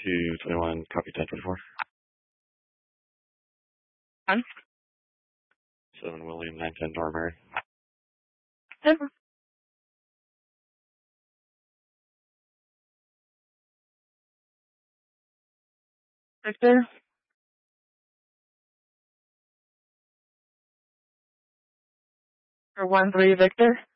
221, copy 1024. 7 William 910 Norbury. Victor? For 1-3 Victor?